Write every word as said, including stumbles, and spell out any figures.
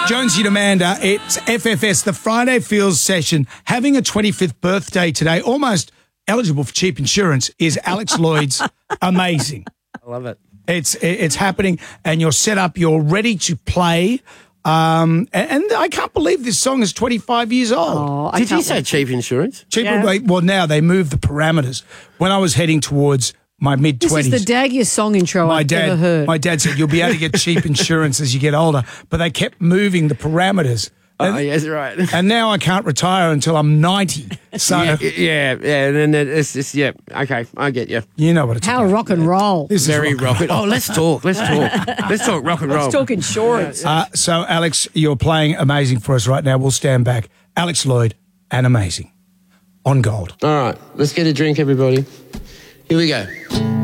Jonesy and Amanda, it's F F S, the Friday Feels session. Having a twenty-fifth birthday today, almost eligible for cheap insurance, is Alex Lloyd's Amazing. I love it. It's it's happening, and you're set up, you're ready to play. Um, and, and I can't believe this song is twenty-five years old. Oh, I Did you can't say wait. cheap insurance? Cheaper, Yeah. well, now they move the parameters. When I was heading towards my This mid-twenties, is the daggiest song intro my I've dad, ever heard. my dad said, you'll be able to get cheap insurance as you get older, but they kept moving the parameters. Oh, And- yes, right. And now I can't retire until I'm ninety. So yeah, yeah, yeah, and then it's, it's, yeah, okay, I get you. you know what it's How about. rock and roll. This is Very rock. rock. Oh, let's talk, let's talk. Let's talk rock and roll. Let's talk insurance. Uh, so, Alex, you're playing Amazing for us right now. We'll stand back. Alex Lloyd and Amazing on Gold. All right, let's get a drink, everybody. Here we go.